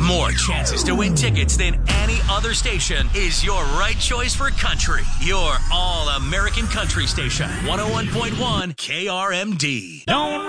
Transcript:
More chances to win tickets than any other station is your right choice for country. Your all-American country station. 101.1 KRMD. Don't